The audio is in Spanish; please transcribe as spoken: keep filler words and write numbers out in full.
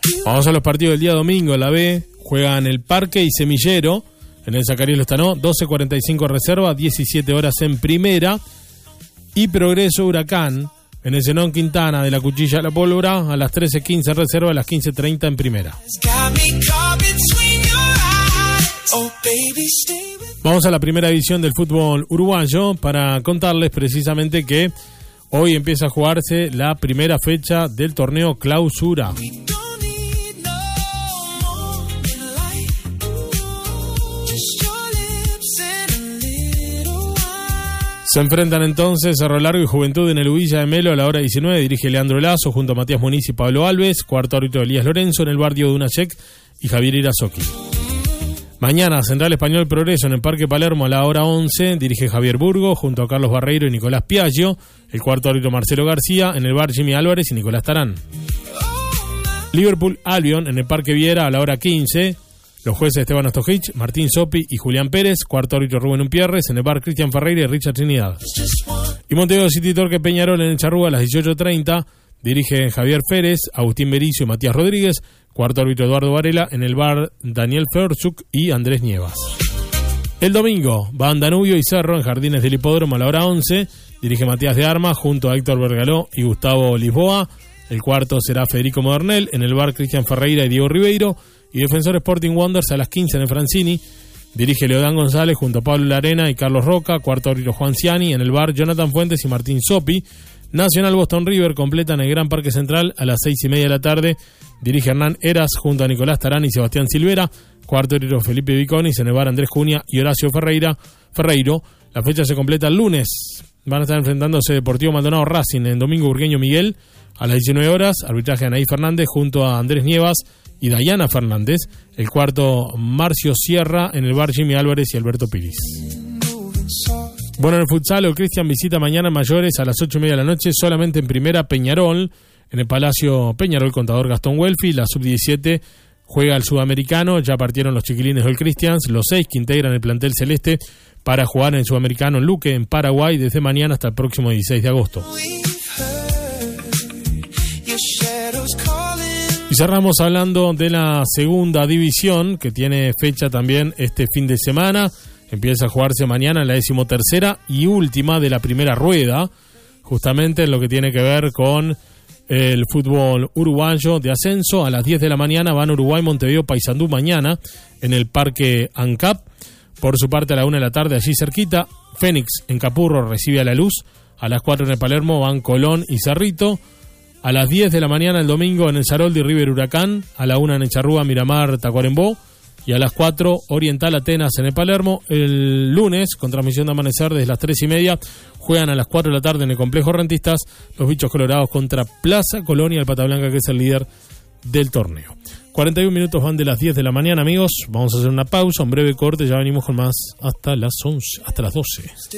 Vamos a los partidos del día domingo. La B juega en el Parque y Semillero, en el Zacariel Estanó, doce cuarenta y cinco reserva, diecisiete horas en primera. Y Progreso Huracán, en el Zenón Quintana de la Cuchilla a la Pólvora, a las trece quince reserva, a las quince treinta en primera. Vamos a la primera división del fútbol uruguayo para contarles precisamente que hoy empieza a jugarse la primera fecha del torneo Clausura. Se enfrentan entonces Cerro Largo y Juventud en el Ubilla de Melo a la hora diecinueve. Dirige Leandro Lazo junto a Matías Muniz y Pablo Alves. Cuarto árbitro Elías Lorenzo en el barrio de Unachek y Javier Irazoqui. Mañana Central Español Progreso en el Parque Palermo a la hora once. Dirige Javier Burgo junto a Carlos Barreiro y Nicolás Piaggio. El cuarto árbitro Marcelo García en el bar Jimmy Álvarez y Nicolás Tarán. Liverpool Albion en el Parque Viera a la hora quince. Los jueces Esteban Ostojich, Martín Sopi y Julián Pérez. Cuarto árbitro Rubén Umpierres en el bar Cristian Ferreira y Richard Trinidad. Y Montevideo City Torque Peñarol en el Charrúa a las dieciocho treinta. Dirige Javier Férez, Agustín Bericio y Matías Rodríguez. Cuarto árbitro Eduardo Varela en el bar Daniel Ferzuk y Andrés Nievas. El domingo van Danubio y Cerro en Jardines del Hipódromo a la hora once. Dirige Matías de Armas junto a Héctor Bergaló y Gustavo Lisboa. El cuarto será Federico Modernel en el bar Cristian Ferreira y Diego Ribeiro. Y Defensor Sporting Wanderers a las quince en el Francini. Dirige Leodán González junto a Pablo Larena y Carlos Roca. Cuarto árbitro Juan Ciani en el bar Jonathan Fuentes y Martín Sopi. Nacional Boston River completa en el Gran Parque Central a las seis y media de la tarde. Dirige Hernán Eras junto a Nicolás Tarán y Sebastián Silvera. Cuarto árbitro Felipe Viconis en el bar Andrés Cunha y Horacio Ferreira Ferreiro. La fecha se completa el lunes. Van a estar enfrentándose Deportivo Maldonado Racing en Domingo Urgueño Miguel a las diecinueve horas. Arbitraje Anaí Fernández junto a Andrés Nievas y Dayana Fernández. El cuarto Marcio Sierra en el bar Jimmy Álvarez y Alberto Piris. Bueno, en el futsal, el Cristian visita mañana Mayores a las ocho y media de la noche, solamente en primera Peñarol, en el Palacio Peñarol, contador Gastón Welfi. La sub diecisiete juega al Sudamericano, ya partieron los chiquilines del Christians, los seis que integran el plantel celeste para jugar en el Sudamericano en Luque, en Paraguay, desde mañana hasta el próximo dieciséis de agosto. Y cerramos hablando de la segunda división, que tiene fecha también este fin de semana. Empieza a jugarse mañana en la decimotercera y última de la primera rueda, justamente en lo que tiene que ver con el fútbol uruguayo de ascenso. A las diez de la mañana van Uruguay, Montevideo, Paysandú mañana en el Parque ANCAP. Por su parte, a la una de la tarde, allí cerquita, Fénix en Capurro recibe a La Luz. A las cuatro en el Palermo van Colón y Cerrito. A las diez de la mañana el domingo en el Saroldi, River Huracán. A la una en el Charrúa, Miramar, Tacuarembó. Y a las cuatro, Oriental Atenas en el Palermo. El lunes, con transmisión de amanecer desde las tres y media, juegan a las cuatro de la tarde en el Complejo Rentistas los Bichos Colorados contra Plaza Colonia, el Pata Blanca, que es el líder del torneo. cuarenta y un minutos van de las diez de la mañana, amigos. Vamos a hacer una pausa, un breve corte, ya venimos con más hasta las once, hasta las doce.